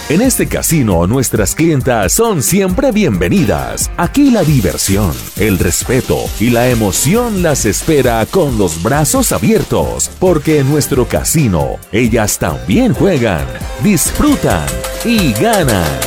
En este casino, nuestras clientas son siempre bienvenidas. Aquí la diversión, el respeto y la emoción las espera con los brazos abiertos, porque en nuestro casino, ellas también juegan, disfrutan y ganan.